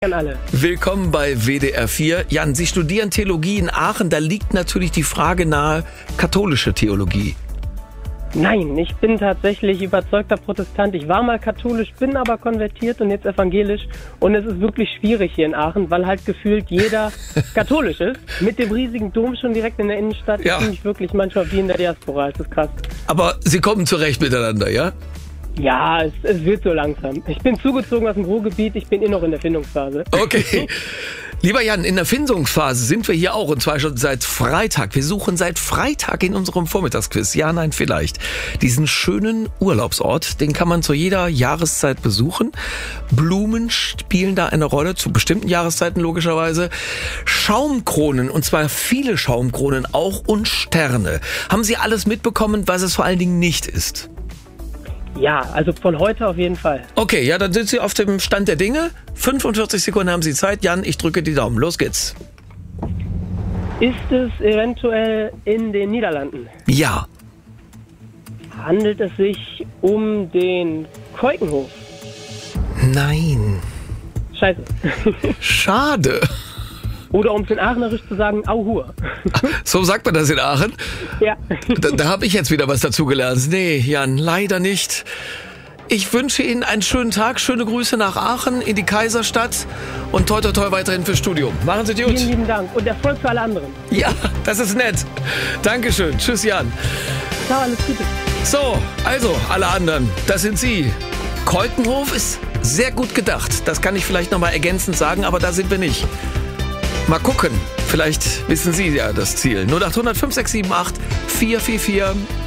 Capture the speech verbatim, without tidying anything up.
An alle. Willkommen bei W D R vier. Jan, Sie studieren Theologie in Aachen. Da liegt natürlich die Frage nahe, katholische Theologie. Nein, ich bin tatsächlich überzeugter Protestant. Ich war mal katholisch, bin aber konvertiert und jetzt evangelisch. Und es ist wirklich schwierig hier in Aachen, weil halt gefühlt jeder katholisch ist. Mit dem riesigen Dom schon direkt in der Innenstadt. Ja. Ich fühle mich wirklich manchmal wie in der Diaspora. Das ist krass. Aber Sie kommen zurecht miteinander, ja? Ja, es, es wird so langsam. Ich bin zugezogen aus dem Ruhrgebiet. Ich bin eh noch in der Findungsphase. Okay. Lieber Jan, in der Findungsphase sind wir hier auch, und zwar schon seit Freitag. Wir suchen seit Freitag in unserem Vormittagsquiz, ja, nein, vielleicht, diesen schönen Urlaubsort. Den kann man zu jeder Jahreszeit besuchen. Blumen spielen da eine Rolle, zu bestimmten Jahreszeiten logischerweise. Schaumkronen, und zwar viele Schaumkronen auch, und Sterne. Haben Sie alles mitbekommen, was es vor allen Dingen nicht ist? Ja, also von heute auf jeden Fall. Okay, ja, dann sind Sie auf dem Stand der Dinge. fünfundvierzig Sekunden haben Sie Zeit. Jan, ich drücke die Daumen. Los geht's. Ist es eventuell in den Niederlanden? Ja. Handelt es sich um den Keukenhof? Nein. Scheiße. Schade. Oder um es in Aachenerisch zu sagen, Auhur. So sagt man das in Aachen? Ja. Da, da habe ich jetzt wieder was dazugelernt. Nee, Jan, leider nicht. Ich wünsche Ihnen einen schönen Tag, schöne Grüße nach Aachen, in die Kaiserstadt und toi toi toi weiterhin fürs Studium. Machen Sie gut. Vielen lieben Dank und Erfolg für alle anderen. Ja, das ist nett. Dankeschön. Tschüss, Jan. Ciao, alles Gute. So, also, alle anderen, das sind Sie. Keukenhof ist sehr gut gedacht. Das kann ich vielleicht nochmal ergänzend sagen, aber da sind wir nicht. Mal gucken, vielleicht wissen Sie ja das Ziel. null acht hundert fünf sechs sieben acht vier vier vier.